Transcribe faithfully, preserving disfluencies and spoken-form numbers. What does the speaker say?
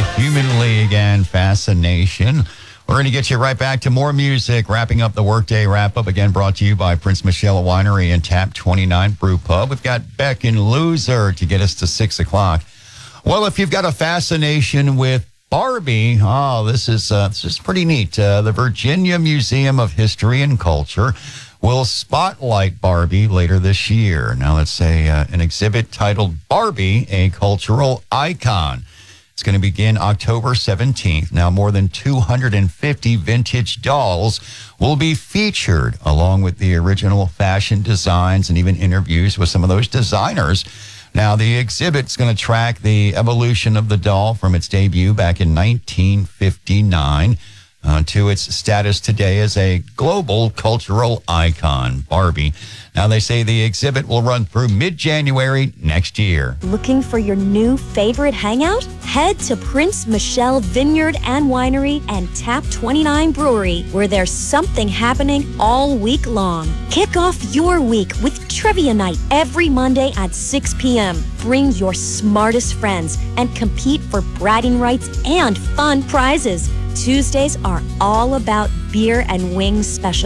Human League and Fascination. We're going to get you right back to more music, wrapping up the Workday Wrap-Up, again brought to you by Prince Michelle Winery and Tap twenty-nine Brew Pub. We've got Beck and Loser to get us to six o'clock. Well, if you've got a fascination with Barbie, oh, this is, uh, this is pretty neat. Uh, the Virginia Museum of History and Culture will spotlight Barbie later this year. Now, let's say uh, an exhibit titled Barbie, a Cultural Icon. It's going to begin October seventeenth. Now, more than two hundred fifty vintage dolls will be featured, along with the original fashion designs and even interviews with some of those designers. Now, the exhibit's going to track the evolution of the doll from its debut back in nineteen fifty-nine uh, to its status today as a global cultural icon, Barbie. Now, they say the exhibit will run through mid-January next year. Looking for your new favorite hangout? Head to Prince Michelle Vineyard and Winery and Tap twenty-nine Brewery, where there's something happening all week long. Kick off your week with Trivia Night every Monday at six p.m. Bring your smartest friends and compete for bragging rights and fun prizes. Tuesdays are all about beer and wings special.